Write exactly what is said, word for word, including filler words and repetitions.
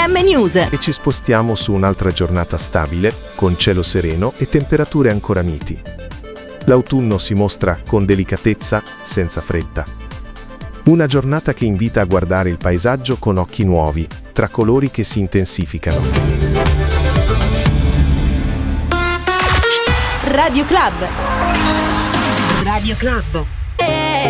M News. E ci spostiamo su un'altra giornata stabile, con cielo sereno e temperature ancora miti. L'autunno si mostra con delicatezza, senza fretta. Una giornata che invita a guardare il paesaggio con occhi nuovi, tra colori che si intensificano. Radio Club. Radio Club.